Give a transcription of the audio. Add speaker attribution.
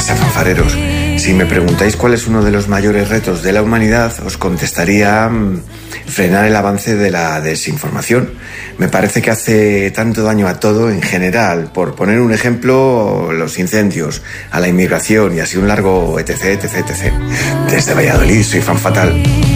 Speaker 1: pasa, fanfareros? Si me preguntáis cuál es uno de los mayores retos de la humanidad, os contestaría frenar el avance de la desinformación. Me parece que hace tanto daño a todo en general. Por poner un ejemplo, los incendios, a la inmigración y así un largo etc, etc, etc. Desde Valladolid, soy fan fatal.